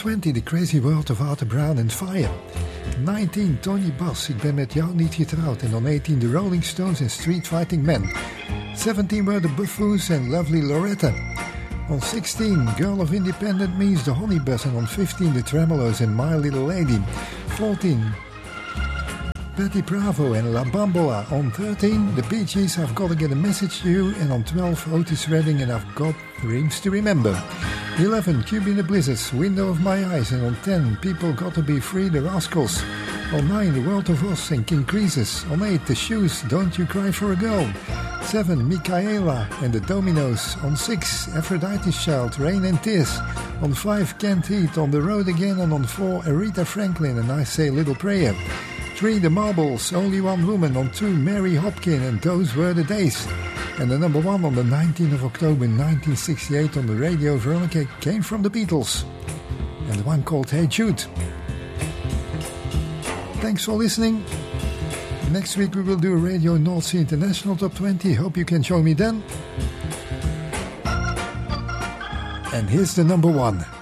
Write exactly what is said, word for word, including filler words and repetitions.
twenty, The Crazy World of Arthur Brown and Fire. nineteen, Tony Bass, Ik ben met jou niet getrouwd. En on eighteen, The Rolling Stones and Street Fighting Men. seventeen were The Buffoons and Lovely Loretta. On sixteen, Girl of Independent Means, The Honey Bus. And on fifteen, The Tremolos and My Little Lady. fourteen, Patty Bravo and La Bambola. On thirteen, The Bee Gees, I've Got to Get a Message to You. And on twelve, Otis Redding and I've Got Dreams to Remember. eleven, Cube in the Blizzards, Window of My Eyes. And on ten, People Got to Be Free, The Rascals. On nine, The World of Oz and King Croesus. On eight, The Shoes, Don't You Cry for a Girl. seven, Michaela and the Dominos. On six, Aphrodite's Child, Rain and Tears. On five, Kent Heat, On the Road Again. And on four, Aretha Franklin and I Say a Little Prayer. three, The Marbles, Only One Woman. On two, Mary Hopkin and Those Were the Days. And the number one on the nineteenth of October nineteen sixty-eight on the radio, Veronica, came from the Beatles. And the one called Hey Jude. Thanks for listening. Next week we will do a Radio North Sea International Top twenty. Hope you can join me then. And here's the number one.